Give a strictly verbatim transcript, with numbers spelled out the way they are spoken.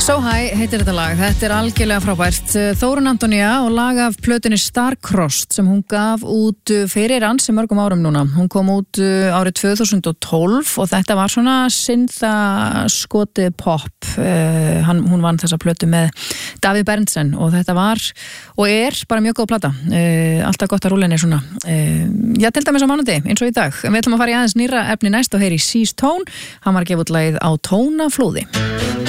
So High heitir þetta lag, þetta er algjörlega frábært. Þórunn Antonía og lag af plötunni Starcrossed sem hún gaf út fyrir ansi mörgum árum núna. Hún kom út árið tvö þúsund og tólf og þetta var svona synthaskoti pop. Uh, hann, hún vann þessa plötu með Davíð Berntsen og þetta var og er bara mjög góð plata. Uh, alltaf gott að rúlla henni svona. Uh, já, til dæmis á mánuði, eins og í dag. En við ætlum að fara í aðeins nýra efni næst og heyri Seas Tone. Hann var að gefa út lagið Á tónaflóði.